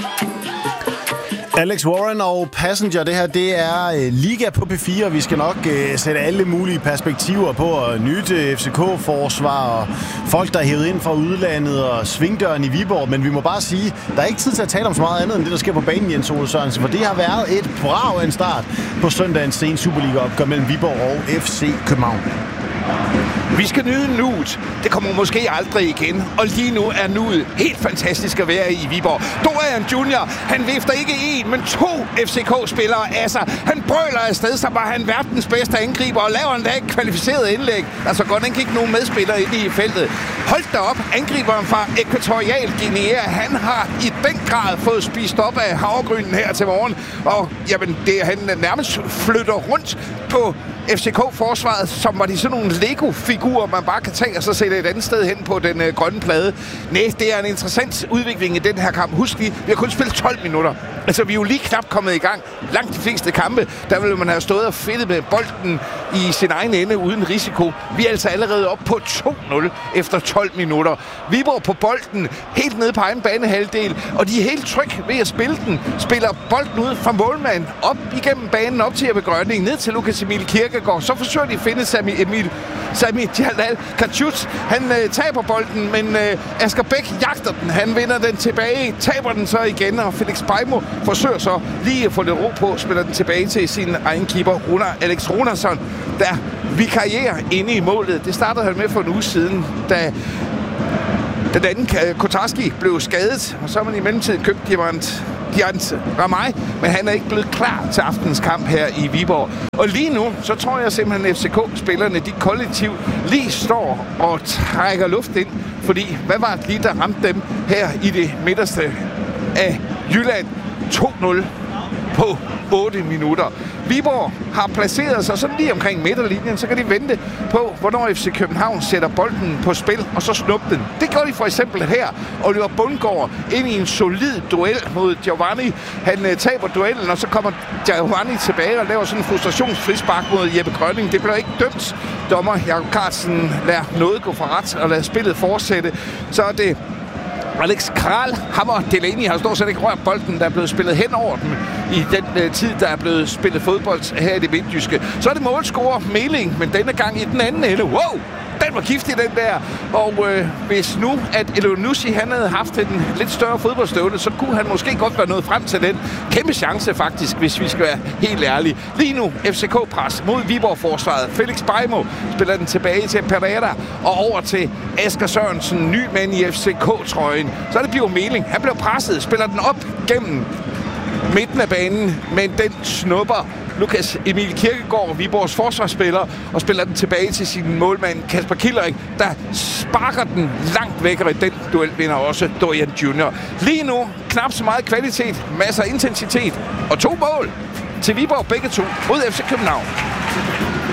Alex Warren og Passenger, det her, det er Liga på P4, og vi skal nok sætte alle mulige perspektiver på at nytte FCK-forsvar og folk, der er hævet ind fra udlandet og svingdøren i Viborg, men vi må bare sige, der er ikke tid til at tale om så meget andet end det, der sker på banen, Jens Ole Sørensen, for det har været et brag af en start på søndagens sene Superliga-opgør mellem Viborg og FC København. Vi skal nyde nuet. Det kommer måske aldrig igen. Og lige nu er nuet helt fantastisk at være i Viborg. Dorian Junior, han vifter ikke en, men 2 FCK-spillere af sig. Han brøler afsted, så var han verdens bedste angriber og laver endda et kvalificeret indlæg. Altså godt nok ikke nogen medspillere inde i feltet. Hold da op, angriberen fra Ækvatorial Guinea, han har i den grad fået spist op af havregrynen her til morgen. Og jamen, han nærmest flytter rundt på FCK-forsvaret, som var de sådan nogle Lego-figurer, man bare kan tage og så sætte et andet sted hen på den grønne plade. Nej, det er en interessant udvikling i den her kamp. Husk lige, vi har kun spillet 12 minutter. Altså, vi er jo lige knap kommet i gang. Langt de fleste kampe, der ville man have stået og fedtet med bolden i sin egen ende uden risiko. Vi er altså allerede op på 2-0 efter 12 minutter. Viborg på bolden, helt nede på egen banehalvdel, og de er helt trygge ved at spille den. Spiller bolden ud fra målmanden, op igennem banen, op til Jeppe Grønning, ned til Lukas Emil Kirkegaard. Så forsøger de at finde Sami Jalal Kachut. Han taber bolden, men Asger Bæk jagter den. Han vinder den tilbage, taber den så igen, og Felix Bejmo forsøger så lige at få lidt ro på, spiller den tilbage til sin egen keeper, Alex Runarsson, der vikarierer inde i målet. Det startede han med for en uge siden, da den anden Kotarski blev skadet, og så har man i mellemtiden købt Diant Ramay, men han er ikke blevet klar til aftenens kamp her i Viborg. Og lige nu, så tror jeg simpelthen, at FCK-spillerne, de kollektivt lige står og trækker luft ind, fordi hvad var det lige, der ramte dem her i det midterste af Jylland? 2-0 på 8 minutter. Viborg har placeret sig sådan lige omkring midterlinjen, så kan de vente på, hvornår FC København sætter bolden på spil, og så snuppe den. Det gør de for eksempel her. Oliver Bundgaard ind i en solid duel mod Giovanni. Han taber duellen, og så kommer Giovanni tilbage og laver sådan en frustrationsfrispark mod Jeppe Grønning. Det bliver ikke dømt. Dommer Jakob Carlsen lader noget gå for ret og lader spillet fortsætte. Så er det Alex Kral, Hammer Delaney har stort set ikke rørt bolden, der er blevet spillet hen over den i den tid, der er blevet spillet fodbold her i det midtjyske. Så er det målscorer Meling, men denne gang i den anden ende. Wow! Den var giftig, den der. Og hvis nu, at Elionussi, han havde haft en lidt større fodboldstøvle, så kunne han måske godt være nået frem til den. Kæmpe chance faktisk, hvis vi skal være helt ærlige. Lige nu, FCK-pres mod Viborg-forsvaret. Felix Bejmo spiller den tilbage til Pereira og over til Asger Sørensen, ny mand i FCK-trøjen. Så er det Bio Meling. Han bliver presset, spiller den op gennem midten af banen, men den snupper Lukas Emil Kirkegaard, Viborgs forsvarsspiller, og spiller den tilbage til sin målmand Kasper Killerik, der sparker den langt væk, og den duel vinder også Dorian Junior. Lige nu knap så meget kvalitet, masser af intensitet og 2 mål til Viborg, begge to mod FC København.